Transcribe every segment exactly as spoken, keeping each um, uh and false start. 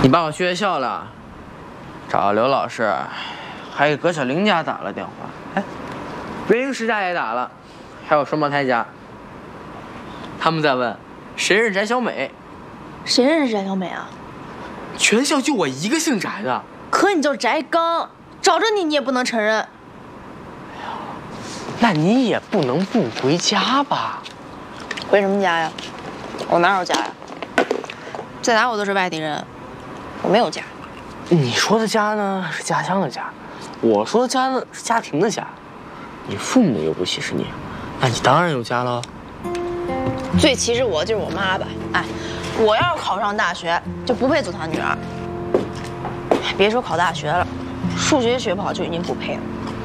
你爸我去学校了，找刘老师，还给葛小玲家打了电话，哎，袁英石家也打了，还有双胞胎家。他们在问谁认识翟小美， 谁认识翟小美啊？ 全校就我一个姓翟的。 可你叫翟刚，找着你你也不能承认。 那你也不能不回家吧？ 回什么家呀？我哪有家呀？在哪我都是外地人，我没有家。 你说的家呢是家乡的家，我说的家呢是家庭的家。你父母又不歧视你，那你当然有家了。 最歧视我就是我妈吧？哎，我要是考上大学，就不配做她女儿。别说考大学了，数学学不好就已经不配了。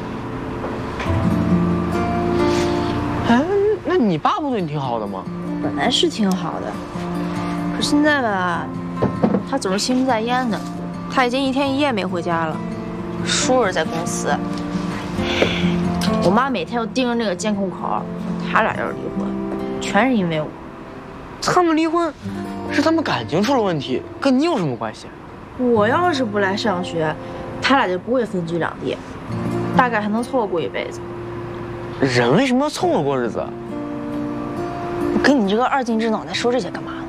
哎，那你爸不对你挺好的吗？ 本来是挺好的，可现在吧，他总是心不在焉的。他已经一天一夜没回家了，叔儿在公司，我妈每天都盯着那个监控口。他俩要是离婚，全是因为我。 他们离婚是他们感情出了问题，跟你有什么关系？ 我要是不来上学，他俩就不会分居两地，大概还能凑合过一辈子。 人为什么要凑合过日子？ 我跟你这个二进制脑袋说这些干嘛呢？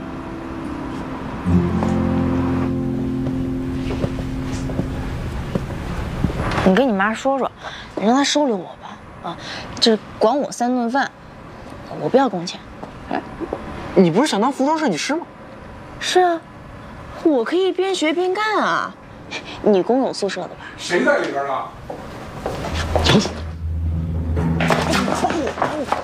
你跟你妈说说，你让她收留我吧，啊，这管我三顿饭，我不要工钱。 哎，你不是想当服装设计师吗？ 是啊，我可以边学边干啊。你公有宿舍的吧？ 谁在里边啊？ 乔子。 哎，你放我！